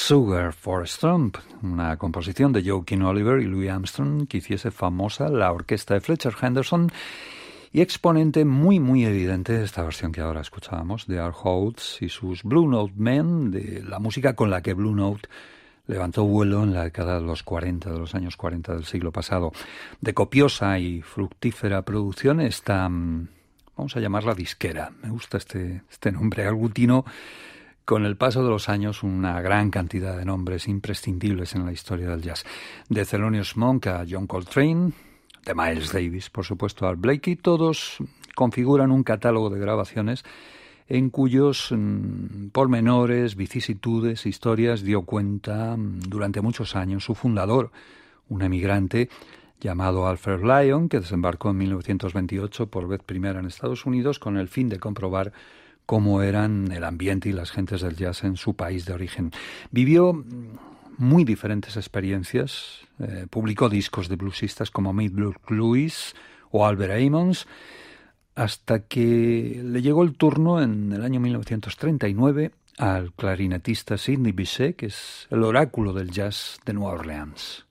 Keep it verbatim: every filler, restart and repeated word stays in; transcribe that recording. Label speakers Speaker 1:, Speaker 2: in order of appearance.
Speaker 1: Sugar for Strump, una composición de Joaquin Oliver y Louis Armstrong que hiciese famosa la orquesta de Fletcher Henderson y exponente muy muy evidente de esta versión que ahora escuchábamos de Art Holtz y sus Blue Note Men, de la música con la que Blue Note levantó vuelo en la década de los cuarenta, de los años cuarenta del siglo pasado. De copiosa y fructífera producción esta, vamos a llamarla disquera, me gusta este, este nombre, aglutinó con el paso de los años una gran cantidad de nombres imprescindibles en la historia del jazz. De Thelonious Monk a John Coltrane, de Miles Davis, por supuesto, Art Blakey, todos configuran un catálogo de grabaciones en cuyos mmm, pormenores, vicisitudes, historias dio cuenta mmm, durante muchos años su fundador, un emigrante llamado Alfred Lyon, que desembarcó en mil novecientos veintiocho por vez primera en Estados Unidos con el fin de comprobar cómo eran el ambiente y las gentes del jazz en su país de origen. Vivió muy diferentes experiencias, eh, publicó discos de bluesistas como Milt Lewis o Albert Ammons, hasta que le llegó el turno en el año mil novecientos treinta y nueve al clarinetista Sidney Bechet, que es el oráculo del jazz de Nueva Orleans.